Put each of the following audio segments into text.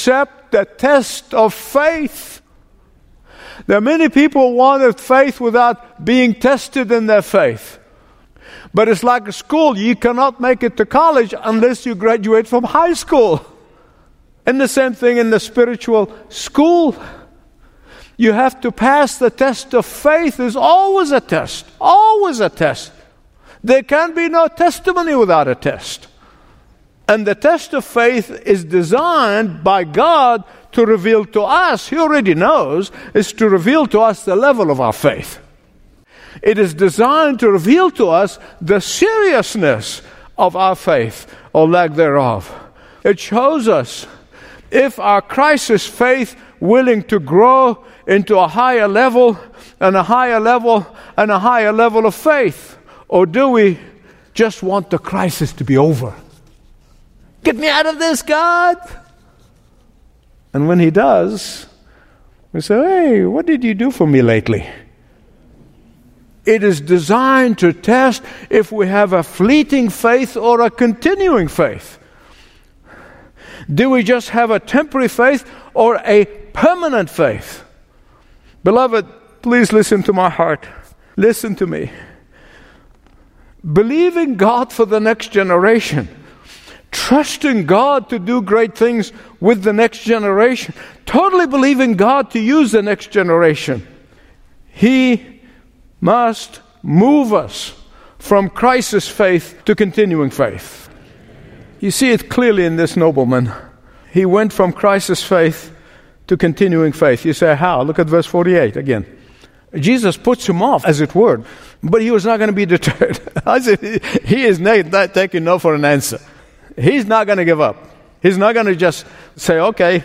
accept the test of faith. There are many people who wanted faith without being tested in their faith. But it's like a school. You cannot make it to college unless you graduate from high school. And the same thing in the spiritual school. You have to pass the test of faith. There's always a test. Always a test. There can be no testimony without a test. And the test of faith is designed by God to reveal to us, He already knows, is to reveal to us the level of our faith. It is designed to reveal to us the seriousness of our faith or lack thereof. It shows us if our crisis faith willing to grow into a higher level and a higher level and a higher level of faith, or do we just want the crisis to be over? Get me out of this, God! And when He does, we say, hey, what did you do for me lately? It is designed to test if we have a fleeting faith or a continuing faith. Do we just have a temporary faith or a permanent faith? Beloved, please listen to my heart. Listen to me. Believing God for the next generation, trusting God to do great things with the next generation, totally believing God to use the next generation. He must move us from crisis faith to continuing faith. You see it clearly in this nobleman. He went from crisis faith to continuing faith. You say, how? Look at verse 48 again. Jesus puts him off, as it were, but he was not going to be deterred. I said, he is not taking no for an answer. He's not going to give up. He's not going to just say, okay.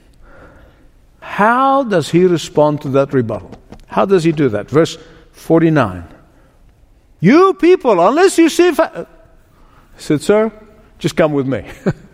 How does he respond to that rebuttal? How does he do that? Verse 49. You people, unless you see... I said, sir, just come with me.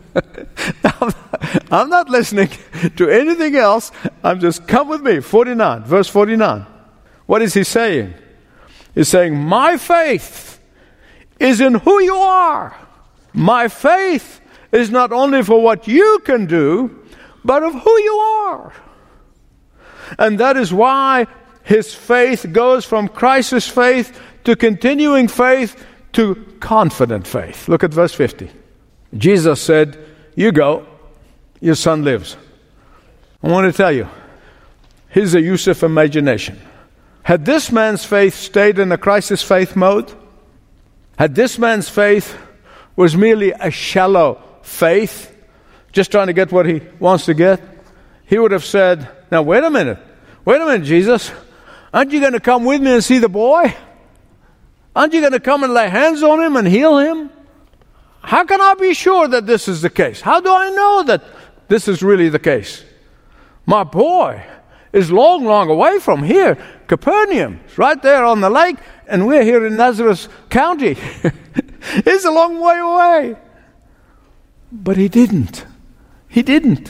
I'm not listening to anything else. I'm just, come with me. 49, verse 49. What is he saying? He's saying, my faith is in who you are. My faith is not only for what you can do, but of who you are. And that is why his faith goes from crisis faith to continuing faith to confident faith. Look at verse 50. Jesus said, you go, your son lives. I want to tell you, here's a use of imagination. Had this man's faith stayed in a crisis faith mode, had this man's faith was merely a shallow faith, just trying to get what he wants to get, he would have said, now wait a minute, Jesus, aren't you going to come with me and see the boy? Aren't you going to come and lay hands on him and heal him? How can I be sure that this is the case? How do I know that this is really the case? My boy is long, long away from here. Capernaum is right there on the lake, and we're here in Nazareth County. It's a long way away. But he didn't. He didn't.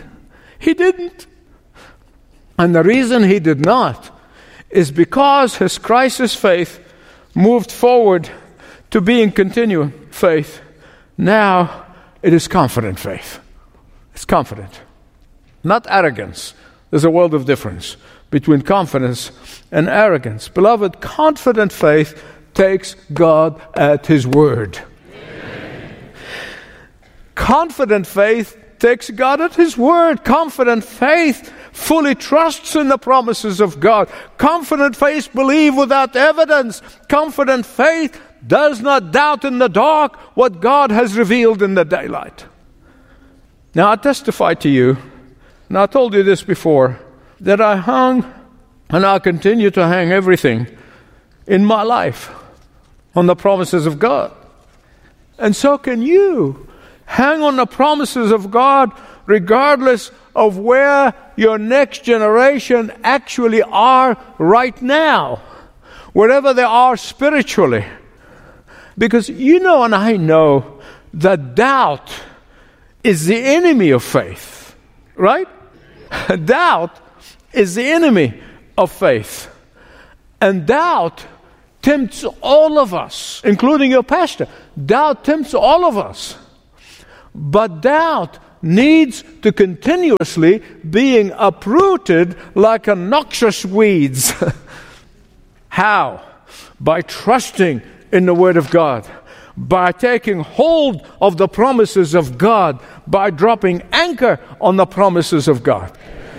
And the reason he did not is because his crisis faith moved forward to being continuing faith. Now it is confident faith. It's confident. Not arrogance. There's a world of difference between confidence and arrogance. Beloved, confident faith takes God at His word. Amen. Confident faith takes God at His word. Confident faith fully trusts in the promises of God. Confident faith believes without evidence. Confident faith does not doubt in the dark what God has revealed in the daylight. Now I testify to you, and I told you this before, that I hung, and I continue to hang everything in my life on the promises of God. And so can you. Hang on the promises of God regardless of where your next generation actually are right now, wherever they are spiritually. Because you know and I know that doubt is the enemy of faith, right? Doubt is the enemy of faith. And doubt tempts all of us, including your pastor. Doubt tempts all of us. But doubt needs to continuously being uprooted like a noxious weeds. How? By trusting in the Word of God, by taking hold of the promises of God, by dropping anchor on the promises of God.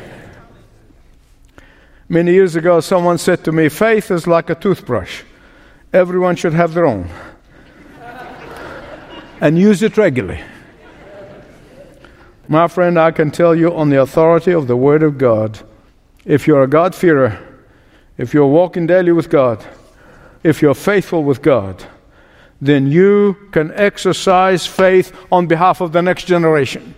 Many years ago, someone said to me, faith is like a toothbrush. Everyone should have their own. And use it regularly. My friend, I can tell you on the authority of the Word of God, if you're a God-fearer, if you're walking daily with God, if you're faithful with God, then you can exercise faith on behalf of the next generation.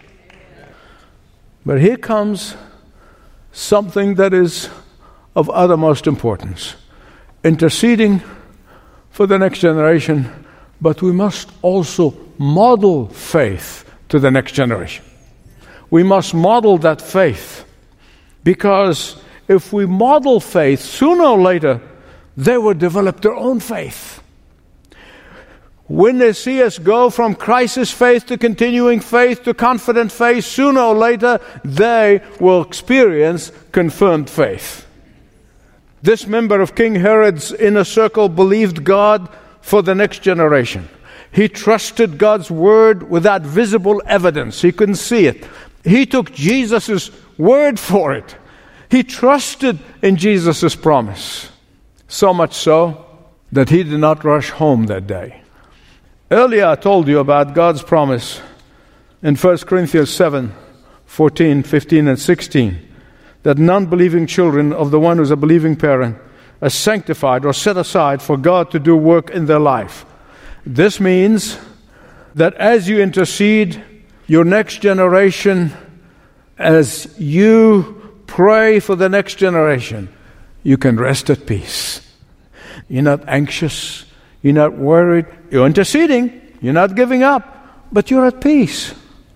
But here comes something that is of uttermost importance. Interceding for the next generation, but we must also model faith to the next generation. We must model that faith, because if we model faith, sooner or later, they will develop their own faith. When they see us go from crisis faith to continuing faith to confident faith, sooner or later, they will experience confirmed faith. This member of King Herod's inner circle believed God for the next generation. He trusted God's word without visible evidence. He couldn't see it. He took Jesus' word for it. He trusted in Jesus' promise. So much so that he did not rush home that day. Earlier I told you about God's promise in 1 Corinthians 7, 14, 15, and 16. That non-believing children of the one who's a believing parent are sanctified or set aside for God to do work in their life. This means that as you intercede, your next generation, as you pray for the next generation, you can rest at peace. You're not anxious. You're not worried. You're interceding. You're not giving up. But you're at peace.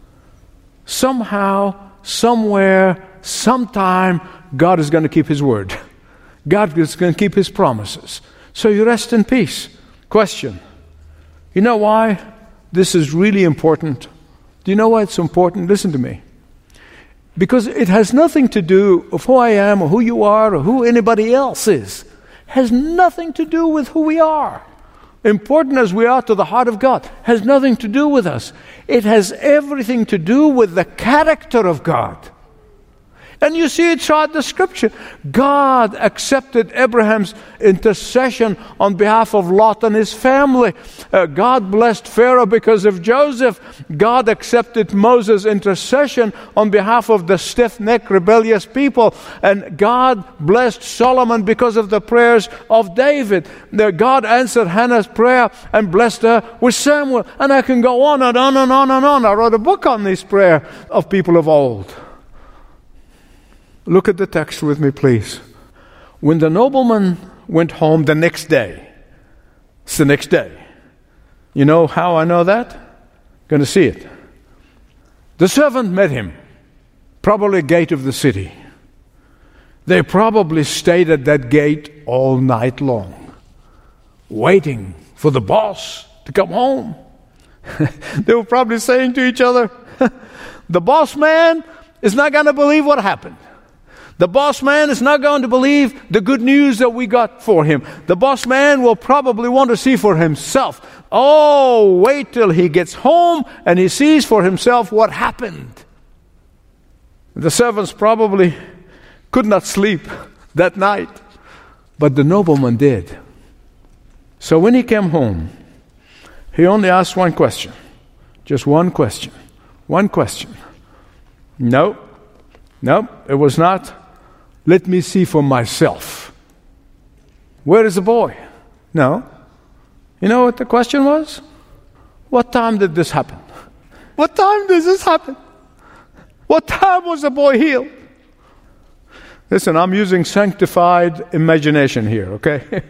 Somehow, somewhere, sometime, God is going to keep His word. God is going to keep His promises. So you rest in peace. Question. You know why this is really important? Do you know why it's important? Listen to me. Because it has nothing to do with who I am or who you are or who anybody else is. It has nothing to do with who we are. Important as we are to the heart of God, has nothing to do with us. It has everything to do with the character of God. And you see it throughout the Scripture. God accepted Abraham's intercession on behalf of Lot and his family. God blessed Pharaoh because of Joseph. God accepted Moses' intercession on behalf of the stiff-necked, rebellious people. And God blessed Solomon because of the prayers of David. God answered Hannah's prayer and blessed her with Samuel. And I can go on and on and on and on. I wrote a book on this prayer of people of old. Look at the text with me, please. When the nobleman went home the next day, it's the next day. You know how I know that? Going to see it. The servant met him, probably gate of the city. They probably stayed at that gate all night long, waiting for the boss to come home. They were probably saying to each other, the boss man is not going to believe what happened. The boss man is not going to believe the good news that we got for him. The boss man will probably want to see for himself. Oh, wait till he gets home and he sees for himself what happened. The servants probably could not sleep that night, but the nobleman did. So when he came home, he only asked one question. Just one question. One question. No, it was not. Let me see for myself. Where is the boy? No. You know what the question was? What time did this happen? What time did this happen? What time was the boy healed? Listen, I'm using sanctified imagination here, okay?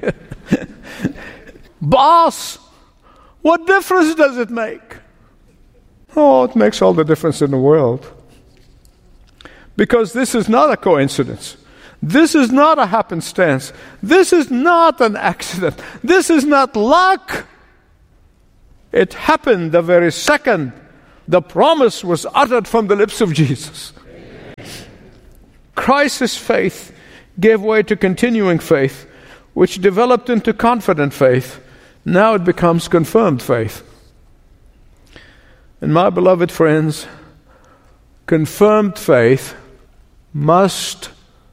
Boss, what difference does it make? Oh, it makes all the difference in the world. Because this is not a coincidence. This is not a happenstance. This is not an accident. This is not luck. It happened the very second The promise was uttered from the lips of Jesus. Crisis faith gave way to continuing faith, which developed into confident faith. Now it becomes confirmed faith. And my beloved friends, confirmed faith must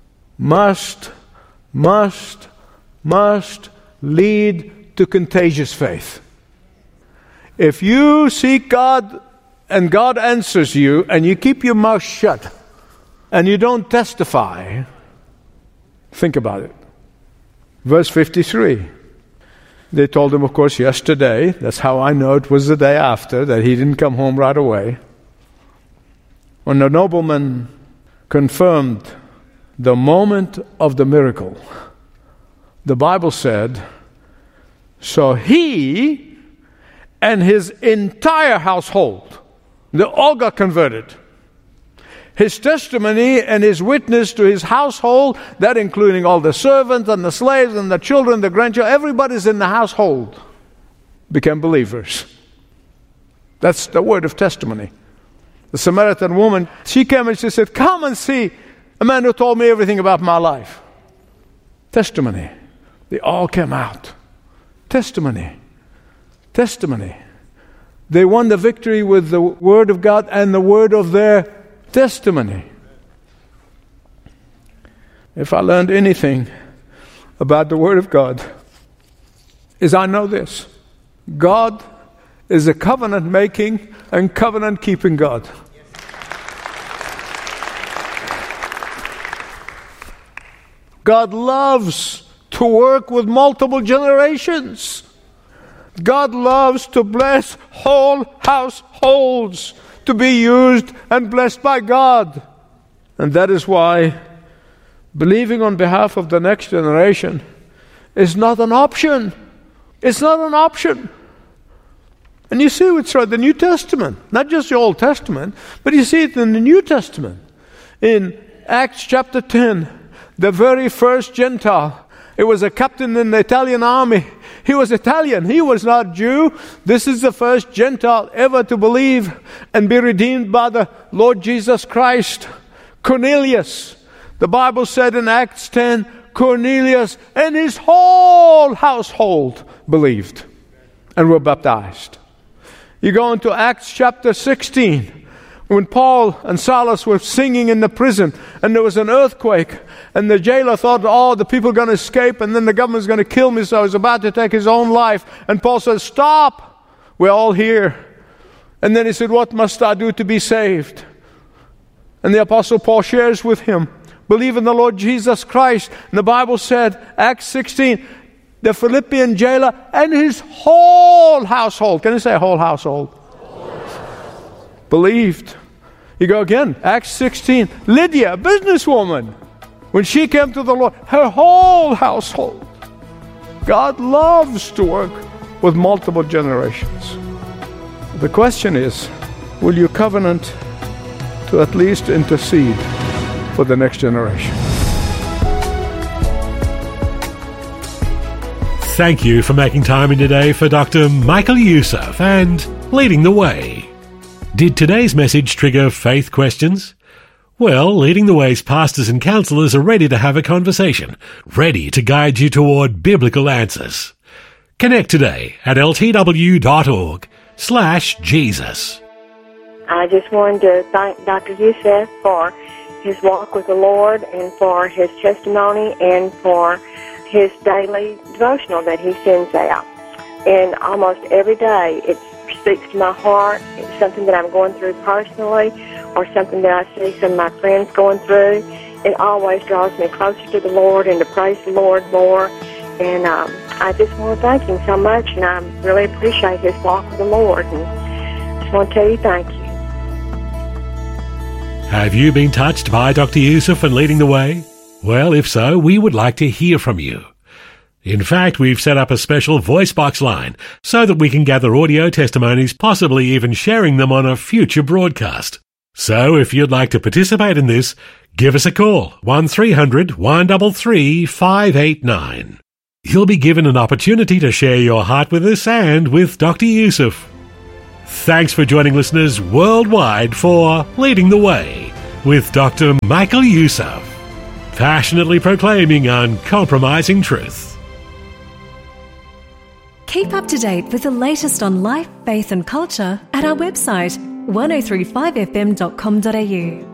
lead to contagious faith. If you seek God and God answers you and you keep your mouth shut and you don't testify, think about it. Verse 53. They told him, of course, yesterday. That's how I know it was the day after, that he didn't come home right away. When the nobleman confirmed the moment of the miracle, the Bible said, so he and his entire household, they all got converted. His testimony and his witness to his household, that including all the servants and the slaves and the children, the grandchildren, everybody's in the household, became believers. That's the word of testimony. The Samaritan woman, she came and she said, come and see a man who told me everything about my life. Testimony. They all came out. Testimony. They won the victory with the word of God and the word of their testimony. If I learned anything about the word of God, is I know this. God is a covenant-making and covenant-keeping God. God loves to work with multiple generations. God loves to bless whole households to be used and blessed by God. And that is why believing on behalf of the next generation is not an option. It's not an option. And you see it throughout the New Testament, not just the Old Testament, but you see it in the New Testament. In Acts chapter 10, the very first Gentile, it was a captain in the Italian army. He was Italian. He was not Jew. This is the first Gentile ever to believe and be redeemed by the Lord Jesus Christ. Cornelius. The Bible said in Acts 10, Cornelius and his whole household believed and were baptized. You go into Acts chapter 16, when Paul and Silas were singing in the prison and there was an earthquake and the jailer thought, oh, the people are going to escape and then the government's going to kill me, so he was about to take his own life. And Paul said, stop, we're all here. And then he said, what must I do to be saved? And the Apostle Paul shares with him, believe in the Lord Jesus Christ. And the Bible said, Acts 16, the Philippian jailer and his whole household, can you say whole household? Believed. You go again, Acts 16, Lydia, a businesswoman, when she came to the Lord, her whole household. God loves to work with multiple generations. The question is, will you covenant to at least intercede for the next generation? Thank you for making time in today for Dr. Michael Youssef and Leading the Way. Did today's message trigger faith questions? Well, Leading the Way's pastors and counselors are ready to have a conversation, ready to guide you toward biblical answers. Connect today at ltw.org/Jesus. I just wanted to thank Dr. Youssef for his walk with the Lord and for his testimony and for his daily devotional that he sends out. And almost every day it speaks to my heart. It's something that I'm going through personally or something that I see some of my friends going through. It always draws me closer to the Lord and to praise the Lord more. And I just want to thank him so much, and I really appreciate his walk with the Lord. And I just want to tell you thank you. Have you been touched by Dr. Youssef and Leading the Way? Well, if so, we would like to hear from you. In fact, we've set up a special voice box line so that we can gather audio testimonies, possibly even sharing them on a future broadcast. So if you'd like to participate in this, give us a call, 1300-133-589. You'll be given an opportunity to share your heart with us and with Dr. Youssef. Thanks for joining listeners worldwide for Leading the Way with Dr. Michael Youssef, passionately proclaiming uncompromising truth. Keep up to date with the latest on life, faith and culture at our website 1035fm.com.au.